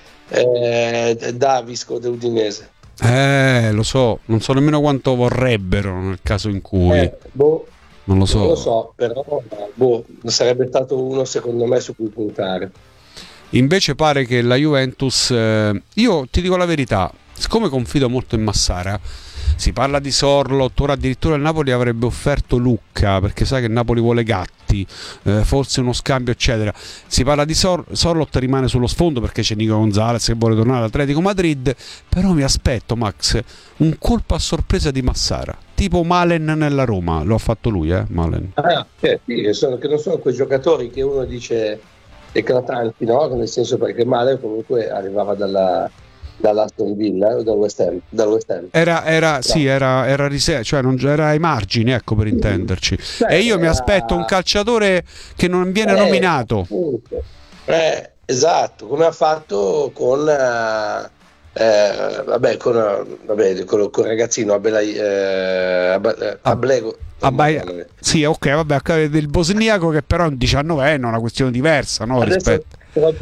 eh, Davisco dell'Udinese. Eh, lo so, non so nemmeno quanto vorrebbero nel caso in cui eh, boh, non lo so, non lo so, però boh, sarebbe stato uno secondo me su cui puntare. Invece pare che la Juventus, eh, io ti dico la verità, siccome confido molto in Massara, si parla di Sorloth, ora addirittura il Napoli avrebbe offerto Lucca, perché sai che il Napoli vuole Gatti, eh, forse uno scambio eccetera, si parla di Sor- Sorloth rimane sullo sfondo perché c'è Nico Gonzalez che vuole tornare all'Atletico Madrid, però mi aspetto, Max, un colpo a sorpresa di Massara, tipo Malen nella Roma, lo ha fatto lui, eh, Malen. Ah, sì, che, sono, che non sono quei giocatori che uno dice eclatanti, no? Nel senso, perché Malen comunque arrivava dalla dall'Aston Villa o dal West Ham, dal West Ham. Era, era, no. Sì, era, era, rise- cioè non, era ai margini, ecco, per intenderci. Beh, e io era... mi aspetto un calciatore che non viene eh, nominato. Eh, esatto, come ha fatto con eh, eh, vabbè, con, vabbè, con, con il ragazzino Abela, eh, Ablego. Abba, sì, ok, vabbè, del bosniaco, che però è un diciannovenne, è una questione diversa, no? Adesso, rispetto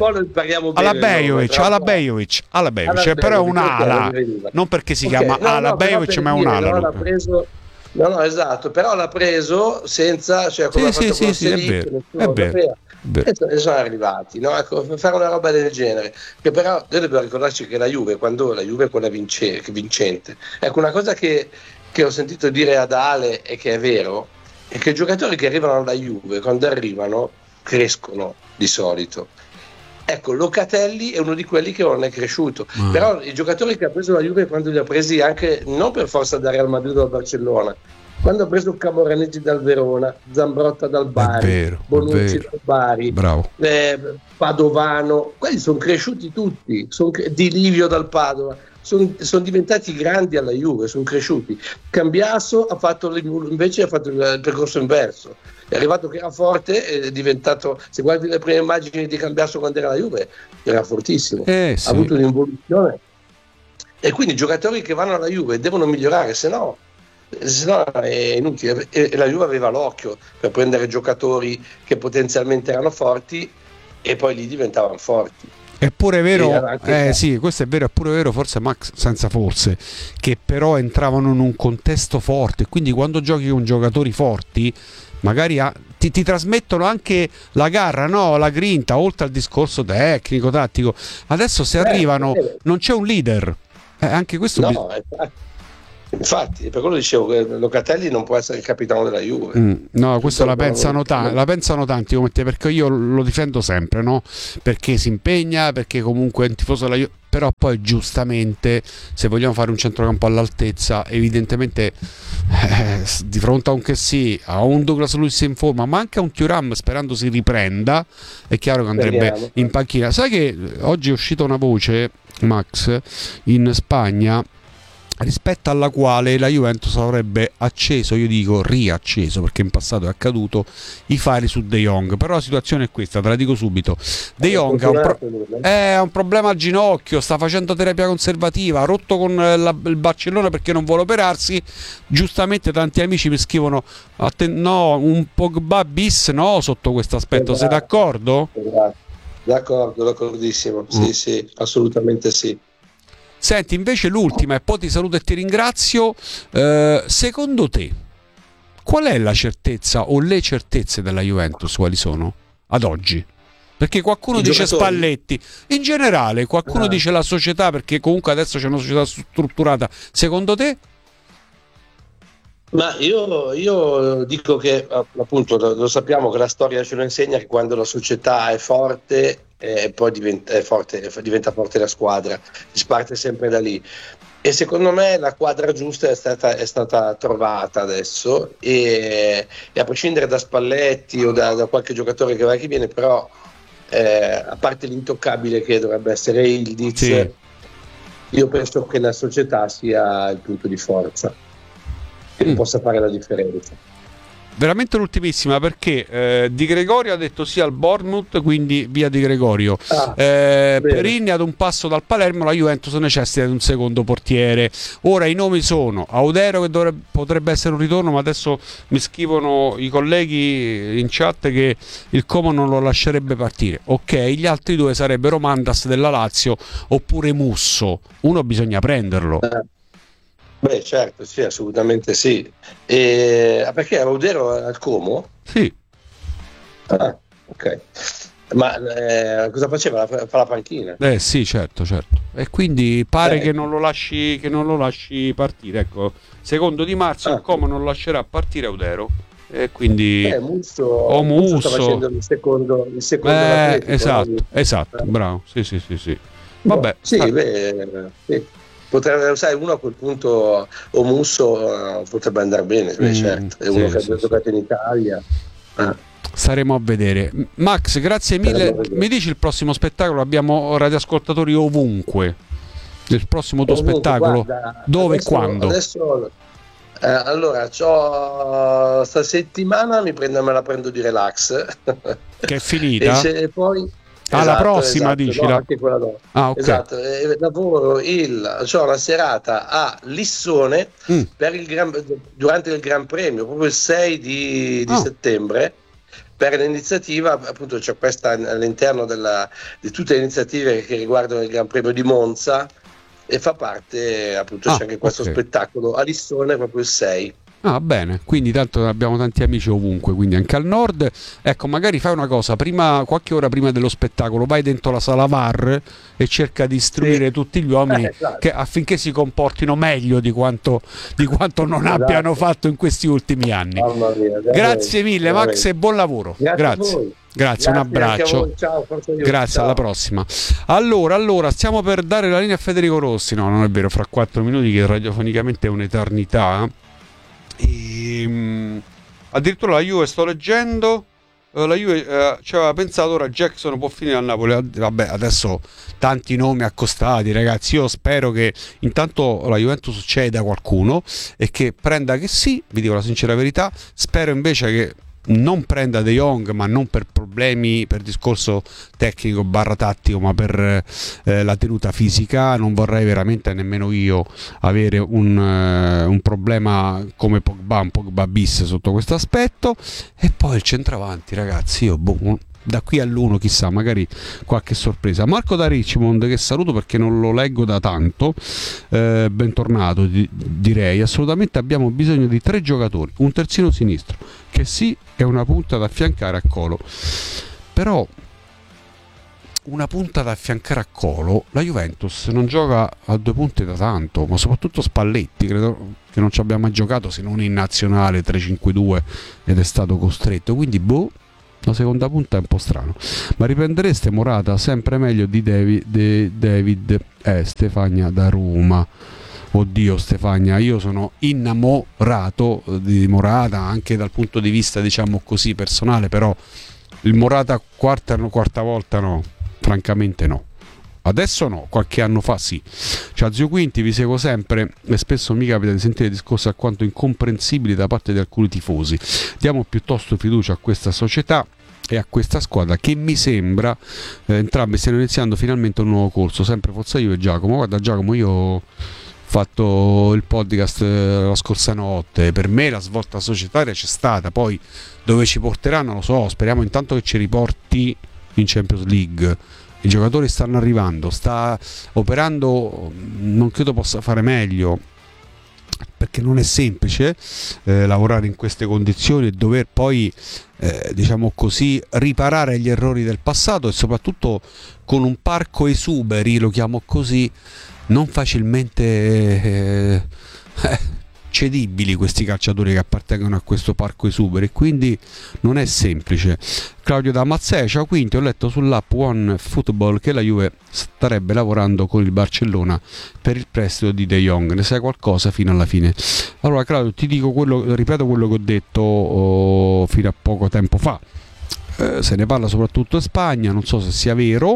alla Bejovic, alla Bejovic, alla Bejovic, però è un'ala, non perché si okay. chiama no, Ala no, Bejovic, ma è un'ala. No, l'ha preso, no, no, esatto, però l'ha preso senza, cioè come sì, ha sì, fatto sì, sì, è vero, è vero. E sono arrivati, no? Ecco, fare una roba del genere, che però noi dobbiamo ricordarci che la Juve, quando la Juve è quella vince, vincente, ecco, una cosa che, che ho sentito dire ad Ale e che è vero, è che i giocatori che arrivano alla Juve, quando arrivano, crescono di solito. Ecco, Locatelli è uno di quelli che non è cresciuto, mm. però i giocatori che ha preso la Juve, quando li ha presi anche non per forza da Real Madrid o dal Barcellona, quando ha preso Camoranesi dal Verona, Zambrotta dal Bari, vero, Bonucci dal Bari, eh, Padovano, quelli sono cresciuti tutti, son, Di Livio dal Padova, sono son diventati grandi alla Juve, sono cresciuti. Cambiasso ha fatto invece ha fatto il percorso inverso, è arrivato che era forte, è diventato, se guardi le prime immagini di Cambiasso quando era alla Juve, era fortissimo, eh, sì. ha avuto un'involuzione, e quindi i giocatori che vanno alla Juve devono migliorare, se no se no è inutile, e la Juve aveva l'occhio per prendere giocatori che potenzialmente erano forti e poi lì diventavano forti. È pure vero, eh, sì, questo è vero, è pure vero, forse Max, senza forse, che però entravano in un contesto forte, quindi quando giochi con giocatori forti magari ha, ti, ti trasmettono anche la garra, no? La grinta, oltre al discorso tecnico, tattico. Adesso se arrivano non c'è un leader, eh, anche questo no, bis- infatti, per quello dicevo che Locatelli non può essere il capitano della Juve. Mm, no, questo la pensano, non... ta- la pensano tanti come te, perché io lo difendo sempre, no? Perché si impegna, perché comunque è un tifoso della Juve, però poi giustamente se vogliamo fare un centrocampo all'altezza, evidentemente eh, di fronte a un che sì, a un Douglas Luiz in forma, ma anche a un Thuram sperando si riprenda, è chiaro che andrebbe Vediamo. in panchina. Sai che oggi è uscita una voce, Max, in Spagna, rispetto alla quale la Juventus avrebbe acceso, io dico riacceso perché in passato è accaduto, i fari su De Jong. Però la situazione è questa, te la dico subito. De Jong ha un, pro- è un problema al ginocchio, sta facendo terapia conservativa, ha rotto con la, il Barcellona perché non vuole operarsi. Giustamente tanti amici mi scrivono atten- no, un Pogba bis, no, sotto questo aspetto. Esatto. Sei d'accordo? Esatto. D'accordo, d'accordissimo. Sì, mm. sì, assolutamente sì. Senti, invece l'ultima, e poi ti saluto e ti ringrazio. Eh, secondo te, qual è la certezza o le certezze della Juventus? Quali sono ad oggi? Perché qualcuno I dice giocatori. Spalletti, in generale qualcuno ah. dice la società, perché comunque adesso c'è una società strutturata. Secondo te? Ma io, io dico che appunto lo, lo sappiamo che la storia ce lo insegna, che quando la società è forte e eh, poi diventa, è forte, diventa forte la squadra, si parte sempre da lì. E secondo me la quadra giusta è stata, è stata trovata adesso, e, e a prescindere da Spalletti o da, da qualche giocatore che va e che viene, però eh, a parte l'intoccabile che dovrebbe essere Ildiz, sì. io penso che la società sia il punto di forza che mm. possa fare la differenza. Veramente l'ultimissima, perché eh, Di Gregorio ha detto sì al Bournemouth, quindi via Di Gregorio. Ah, eh, Perini ad un passo dal Palermo, la Juventus necessita di un secondo portiere. Ora i nomi sono Audero, che dovrebbe, potrebbe essere un ritorno, ma adesso mi scrivono i colleghi in chat che il Como non lo lascerebbe partire. Ok, gli altri due sarebbero Mandas della Lazio oppure Musso. Uno bisogna prenderlo. Ah. Beh, certo, sì, assolutamente sì. E, perché Audero al Como? Sì. Ah, ok. Ma eh, cosa faceva? Fa la panchina? Eh sì, certo, certo. E quindi pare eh. che non lo lasci che non lo lasci partire. Ecco, secondo Di Marzio ah. il Como non lascerà partire Audero. E quindi eh, Musso, o Musso sta facendo il secondo, il secondo eh, esatto, no? esatto, eh. bravo. Sì, sì, sì, sì. Vabbè. Sì, ah. beh, sì. Potrebbe, sai, uno a quel punto o Musso uh, potrebbe andare bene, mm, certo, è uno sì, che sì, ha giocato sì. in Italia. Ah. Staremo a vedere. Max, grazie mille. Mi dici il prossimo spettacolo? Abbiamo radioascoltatori ovunque. Il prossimo tuo ovunque, spettacolo? Guarda, dove adesso, e quando? Adesso, eh, allora, c'ho sta settimana mi prendo, me la prendo di relax. Che è finita? e, se, e poi Ah, esatto, la prossima esatto, dici? No, la... anche quella dopo. Ah, okay. Esatto, eh, lavoro il, cioè una serata a Lissone mm. per il gran, durante il Gran Premio, proprio il sei di, di oh. settembre, per l'iniziativa, appunto c'è questa all'interno della, di tutte le iniziative che riguardano il Gran Premio di Monza, e fa parte, appunto ah, c'è anche questo okay. spettacolo a Lissone proprio il sei. Ah, bene, quindi tanto abbiamo tanti amici ovunque, quindi anche al nord. Ecco, magari fai una cosa, prima, qualche ora prima dello spettacolo vai dentro la sala V A R e cerca di istruire sì. tutti gli uomini eh, esatto. che, affinché si comportino meglio di quanto, di quanto non esatto. abbiano fatto in questi ultimi anni. Mia, grazie mille Max e buon lavoro. Grazie, grazie. Grazie, grazie, un abbraccio. Ciao, grazie, ciao. Alla prossima. Allora, allora, stiamo per dare la linea a Federico Rossi. No, non è vero, fra quattro minuti, che radiofonicamente è un'eternità. E, um, addirittura la Juve, sto leggendo, uh, la Juve uh, ci aveva pensato, ora Jackson può finire a Napoli. Vabbè, adesso tanti nomi accostati, ragazzi. Io spero che intanto la Juventus ceda qualcuno e che prenda, che sì, vi dico la sincera verità. Spero invece che non prenda De Jong, ma non per problemi, per discorso tecnico barra tattico, ma per eh, la tenuta fisica. Non vorrei veramente nemmeno io avere un, uh, un problema come Pogba, un Pogba bis sotto questo aspetto. E poi il centravanti, ragazzi, io boh, da qui all'uno chissà, magari qualche sorpresa. Marco da Richmond, che saluto perché non lo leggo da tanto, eh, bentornato di, direi. Assolutamente abbiamo bisogno di tre giocatori, un terzino sinistro che sì è una punta da affiancare a Colo, però una punta da affiancare a Colo, la Juventus non gioca a due punte da tanto, ma soprattutto Spalletti credo che non ci abbia mai giocato se non in nazionale tre cinque due ed è stato costretto, quindi boh, la seconda punta è un po' strano. Ma riprendereste Morata sempre meglio di David, de, David eh, Stefania da Roma. Oddio Stefania, io sono innamorato di Morata anche dal punto di vista diciamo così personale, però il Morata quarta, quarta volta no, francamente no. Adesso no, qualche anno fa sì. Ciao zio Quinti, vi seguo sempre e spesso mi capita di sentire discorsi alquanto incomprensibili da parte di alcuni tifosi. Diamo piuttosto fiducia a questa società e a questa squadra che mi sembra eh, entrambi stiano iniziando finalmente un nuovo corso. Sempre Forza Juve e Giacomo. Guarda Giacomo, io ho fatto il podcast eh, la scorsa notte, per me la svolta societaria c'è stata, poi dove ci porterà non lo so, speriamo intanto che ci riporti in Champions League. I giocatori stanno arrivando, sta operando, non credo possa fare meglio, perché non è semplice eh, lavorare in queste condizioni e dover poi eh, diciamo così riparare gli errori del passato, e soprattutto con un parco esuberi, lo chiamo così, non facilmente eh, eh, cedibili questi calciatori che appartengono a questo parco esuberi, quindi non è semplice. Claudio da Mazzè, ciao Quinti, ho letto sull'app One Football che la Juve starebbe lavorando con il Barcellona per il prestito di De Jong, ne sai qualcosa fino alla fine? Allora Claudio, ti dico quello, ripeto quello che ho detto oh, fino a poco tempo fa, eh, se ne parla soprattutto in Spagna, non so se sia vero.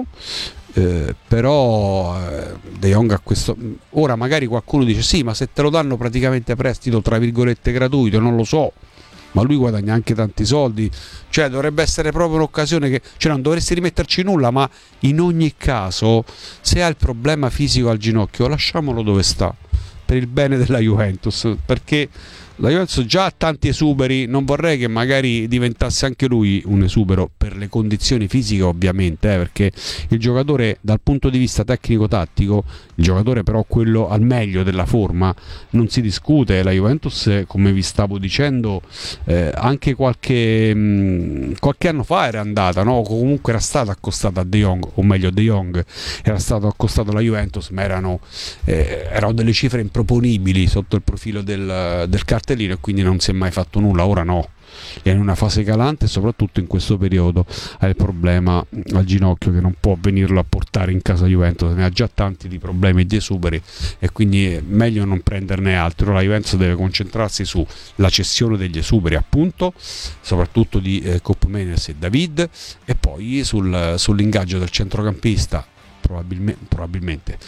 Eh, però eh, De Jong a questo ora magari qualcuno dice sì, ma se te lo danno praticamente a prestito tra virgolette gratuito, non lo so, ma lui guadagna anche tanti soldi, cioè dovrebbe essere proprio un'occasione che, cioè non dovresti rimetterci nulla, ma in ogni caso se ha il problema fisico al ginocchio lasciamolo dove sta, per il bene della Juventus, perché la Juventus già ha tanti esuberi, non vorrei che magari diventasse anche lui un esubero per le condizioni fisiche ovviamente, eh, perché il giocatore dal punto di vista tecnico-tattico, il giocatore però quello al meglio della forma, non si discute. La Juventus, come vi stavo dicendo, eh, anche qualche, mh, qualche anno fa era andata, no? Comunque era stata accostata a De Jong, o meglio De Jong era stato accostato alla Juventus, ma erano, eh, erano delle cifre improponibili sotto il profilo del, del cartellino, e quindi non si è mai fatto nulla. Ora no, è in una fase calante e soprattutto in questo periodo ha il problema al ginocchio che non può venirlo a portare in casa Juventus, ne ha già tanti di problemi e di esuberi, e quindi è meglio non prenderne altro. La Juventus deve concentrarsi sulla cessione degli esuberi, appunto, soprattutto di eh, Koopmeiners e David, e poi sul, sull'ingaggio del centrocampista, probabilmente, probabilmente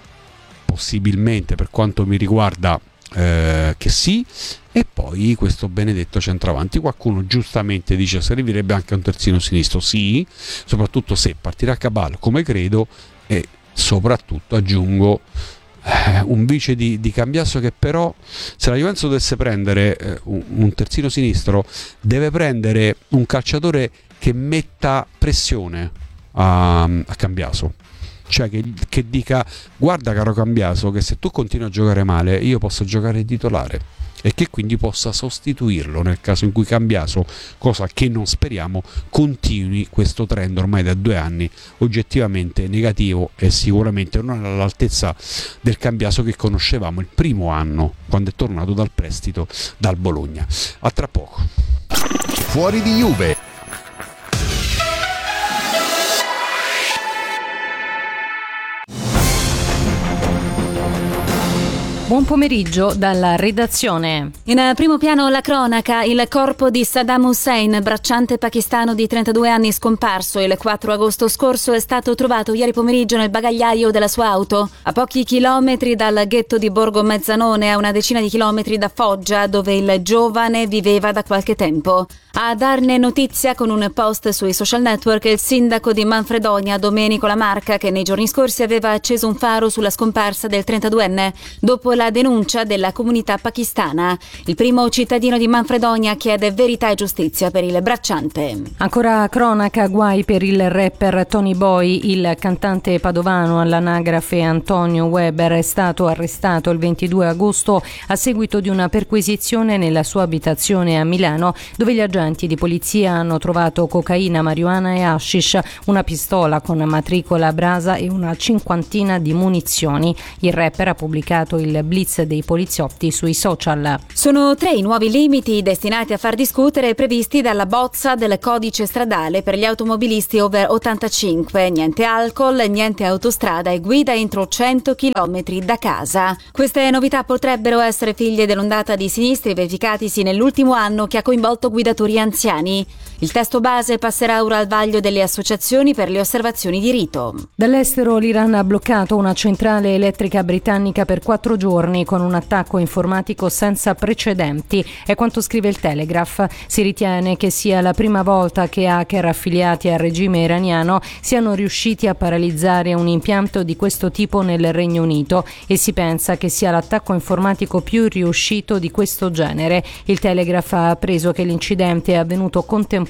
possibilmente per quanto mi riguarda Eh, che sì, e poi questo benedetto centravanti. Qualcuno giustamente dice servirebbe anche un terzino sinistro, sì, soprattutto se partirà a cavallo come credo, e soprattutto aggiungo eh, un vice di, di Cambiasso, che però se la Juventus dovesse prendere eh, un, un terzino sinistro deve prendere un calciatore che metta pressione a, a Cambiasso, cioè che, che dica guarda caro Cambiaso che se tu continui a giocare male io posso giocare titolare, e che quindi possa sostituirlo nel caso in cui Cambiaso, cosa che non speriamo, continui questo trend ormai da due anni oggettivamente negativo e sicuramente non all'altezza del Cambiaso che conoscevamo il primo anno quando è tornato dal prestito dal Bologna. A tra poco. Fuori di Juve. Buon pomeriggio dalla redazione. In primo piano la cronaca, il corpo di Saddam Hussein, bracciante pakistano di trentadue anni scomparso il quattro agosto scorso, è stato trovato ieri pomeriggio nel bagagliaio della sua auto, a pochi chilometri dal ghetto di Borgo Mezzanone, a una decina di chilometri da Foggia, dove il giovane viveva da qualche tempo. A darne notizia con un post sui social network il sindaco di Manfredonia, Domenico Lamarca, che nei giorni scorsi aveva acceso un faro sulla scomparsa del trentaduenne. Dopo dopo la denuncia della comunità pakistana. Il primo cittadino di Manfredonia chiede verità e giustizia per il bracciante. Ancora cronaca, guai per il rapper Tony Boy. Il cantante padovano all'anagrafe Antonio Weber è stato arrestato il ventidue agosto a seguito di una perquisizione nella sua abitazione a Milano, dove gli agenti di polizia hanno trovato cocaina, marijuana e hashish, una pistola con matricola a brasa e una cinquantina di munizioni. Il rapper ha pubblicato il blitz dei poliziotti sui social. Sono tre i nuovi limiti destinati a far discutere previsti dalla bozza del codice stradale per gli automobilisti over ottantacinque. Niente alcol, niente autostrada e guida entro cento chilometri da casa. Queste novità potrebbero essere figlie dell'ondata di sinistri verificatisi nell'ultimo anno che ha coinvolto guidatori anziani. Il testo base passerà ora al vaglio delle associazioni per le osservazioni di rito. Dall'estero l'Iran ha bloccato una centrale elettrica britannica per quattro giorni con un attacco informatico senza precedenti. È quanto scrive il Telegraph. Si ritiene che sia la prima volta che hacker affiliati al regime iraniano siano riusciti a paralizzare un impianto di questo tipo nel Regno Unito e si pensa che sia l'attacco informatico più riuscito di questo genere. Il Telegraph ha appreso che l'incidente è avvenuto contemporaneamente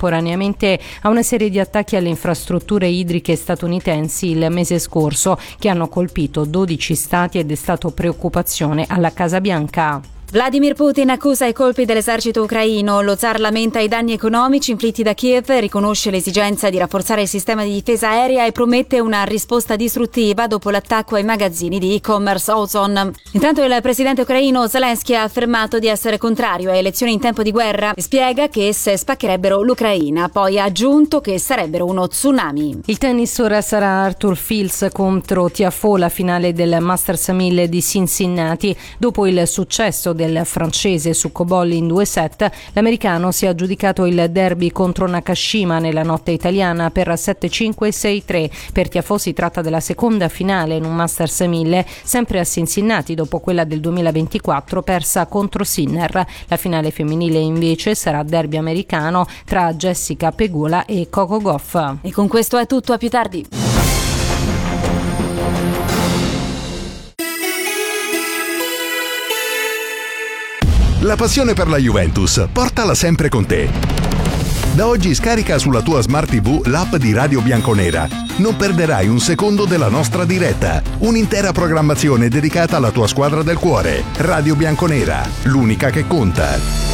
a una serie di attacchi alle infrastrutture idriche statunitensi il mese scorso che hanno colpito dodici stati ed è stato preoccupazione alla Casa Bianca. Vladimir Putin accusa i colpi dell'esercito ucraino. Lo zar lamenta i danni economici inflitti da Kiev, riconosce l'esigenza di rafforzare il sistema di difesa aerea e promette una risposta distruttiva dopo l'attacco ai magazzini di e-commerce Ozon. Intanto il presidente ucraino Zelensky ha affermato di essere contrario a elezioni in tempo di guerra e spiega che esse spaccherebbero l'Ucraina. Poi ha aggiunto che sarebbero uno tsunami. Il tennis ora sarà Arthur Fils contro Tiafoe, la finale del Masters mille di Cincinnati. Dopo il successo del francese su Cobolli in due set, l'americano si è aggiudicato il derby contro Nakashima nella notte italiana per sette cinque sei tre. Per Tiafoe si tratta della seconda finale in un Masters mille, sempre a Cincinnati dopo quella del duemilaventiquattro persa contro Sinner. La finale femminile invece sarà derby americano tra Jessica Pegula e Coco Gauff. E con questo è tutto, a più tardi. La passione per la Juventus, portala sempre con te. Da oggi scarica sulla tua Smart tivù l'app di Radio Bianconera. Non perderai un secondo della nostra diretta. Un'intera programmazione dedicata alla tua squadra del cuore. Radio Bianconera, l'unica che conta.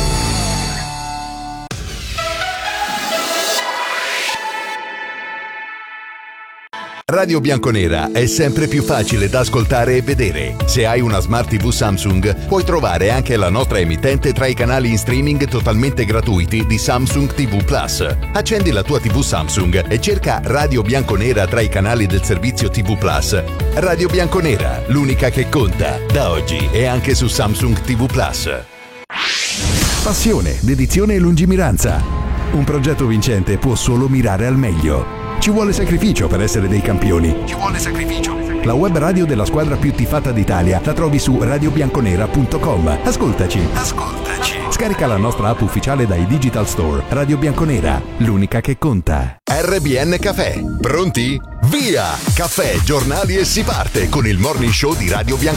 Radio Bianconera è sempre più facile da ascoltare e vedere. Se hai una Smart tivù Samsung, puoi trovare anche la nostra emittente tra i canali in streaming totalmente gratuiti di Samsung tivù Plus. Accendi la tua tivù Samsung e cerca Radio Bianconera tra i canali del servizio tivù Plus. Radio Bianconera, l'unica che conta, da oggi e anche su Samsung tivù Plus. Passione, dedizione e lungimiranza. Un progetto vincente può solo mirare al meglio. Ci vuole sacrificio per essere dei campioni. Ci vuole sacrificio. La web radio della squadra più tifata d'Italia la trovi su radio bianconera punto com. Ascoltaci. Ascoltaci. Scarica la nostra app ufficiale dai Digital Store. Radio Bianconera, l'unica che conta. R B N Caffè. Pronti? Via! Caffè, giornali e si parte con il morning show di Radio Bianconera.